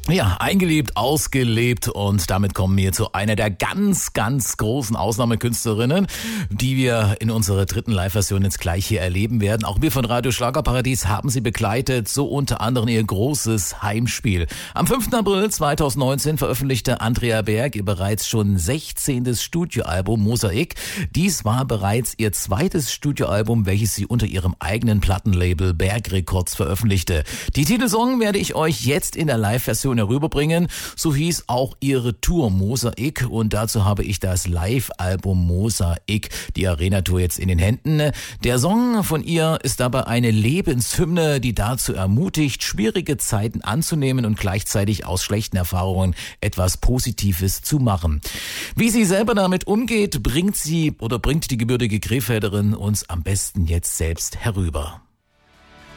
Ja, eingelebt, ausgelebt und damit kommen wir zu einer der ganz, ganz großen Ausnahmekünstlerinnen, die wir in unserer dritten Live-Version jetzt gleich hier erleben werden. Auch wir von Radio Schlagerparadies haben sie begleitet, so unter anderem ihr großes Heimspiel. Am 5. April 2019 veröffentlichte Andrea Berg ihr bereits schon 16. Studioalbum Mosaik. Dies war bereits ihr zweites Studioalbum, welches sie unter ihrem eigenen Plattenlabel Berg Records veröffentlichte. Die Titelsong werde ich euch jetzt in der Live-Version herüberbringen. So hieß auch ihre Tour Mosaik und dazu habe ich das Live-Album Mosaik, die Arena-Tour, jetzt in den Händen. Der Song von ihr ist dabei eine Lebenshymne, die dazu ermutigt, schwierige Zeiten anzunehmen und gleichzeitig aus schlechten Erfahrungen etwas Positives zu machen. Wie sie selber damit umgeht, bringt die gebürtige Krefelderin uns am besten jetzt selbst herüber.